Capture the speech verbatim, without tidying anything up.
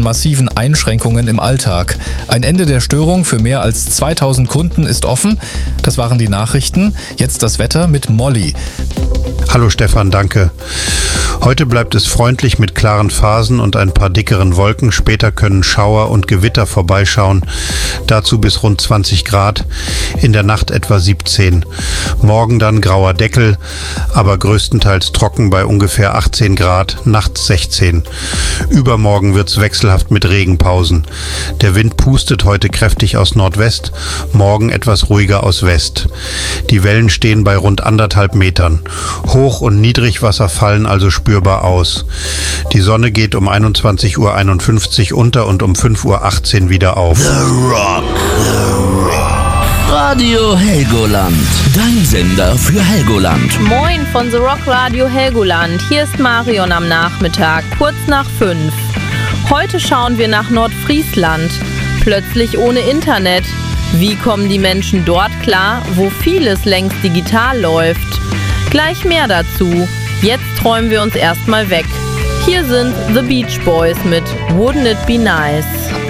massiven Einschränkungen im Alltag. Ein Ende der Störung für mehr als zweitausend Kunden ist offen. Das waren die Nachrichten. Jetzt das Wetter mit Molly. Hallo Stefan, danke. Heute bleibt es freundlich mit klaren Phasen und ein paar dickeren Wolken. Später können Schauer und Gewitter vorbeischauen. Dazu bis rund zwanzig Grad. In der Nacht etwa siebzehn. Morgen dann grauer Deckel, aber größtenteils trocken bei ungefähr achtzehn Grad, nachts sechzehn. Übermorgen wird's wechselhaft mit Regenpausen. Der Wind pustet heute kräftig aus Nordwest, morgen etwas ruhiger aus West. Die Wellen stehen bei rund anderthalb Metern. Hoch- und Niedrigwasser fallen also spürbar aus. Die Sonne geht um einundzwanzig Uhr einundfünfzig unter und um fünf Uhr achtzehn wieder auf. The Rock, The Rock. Radio Helgoland, dein Sender für Helgoland. Moin von The Rock Radio Helgoland. Hier ist Marion am Nachmittag, kurz nach fünf. Heute schauen wir nach Nordfriesland. Plötzlich ohne Internet. Wie kommen die Menschen dort klar, wo vieles längst digital läuft? Gleich mehr dazu. Jetzt träumen wir uns erstmal weg. Hier sind The Beach Boys mit Wouldn't It Be Nice.